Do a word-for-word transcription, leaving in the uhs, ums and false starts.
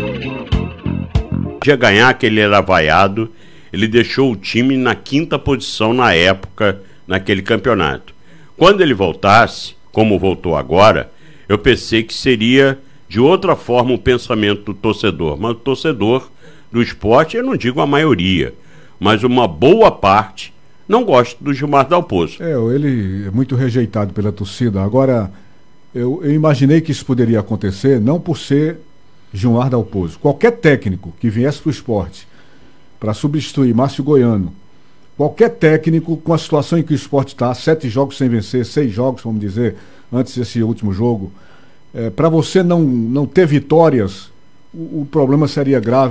Podia ganhar, que ele era vaiado, ele deixou o time na quinta posição na época, naquele campeonato. Quando ele voltasse, como voltou agora, eu pensei que seria de outra forma o pensamento do torcedor. Mas o torcedor do esporte, eu não digo a maioria, mas uma boa parte não gosta do Gilmar Dalpozo. É, ele é muito rejeitado pela torcida. Agora, eu, eu imaginei que isso poderia acontecer, não por ser Gilmar Dalpozo. Qualquer técnico que viesse para o esporte para substituir Márcio Goiano, qualquer técnico com a situação em que o esporte está, sete jogos sem vencer, seis jogos, vamos dizer, antes desse último jogo, é, para você não, não ter vitórias, o, o problema seria grave.